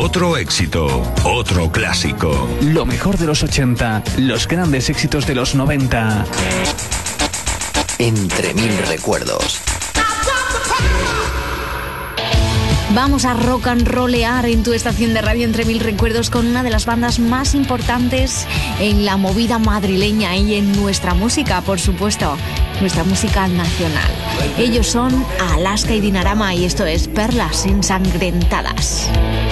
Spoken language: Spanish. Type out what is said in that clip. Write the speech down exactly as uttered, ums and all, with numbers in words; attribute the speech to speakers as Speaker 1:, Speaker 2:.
Speaker 1: Otro éxito, otro clásico.
Speaker 2: Lo mejor de los ochenta, los grandes éxitos de los noventa.
Speaker 3: Entre mil recuerdos.
Speaker 4: Vamos a rock and rollear en tu estación de radio Entre Mil Recuerdos con una de las bandas más importantes en la movida madrileña y en nuestra música, por supuesto, nuestra música nacional. Ellos son Alaska y Dinarama y esto es Perlas Ensangrentadas.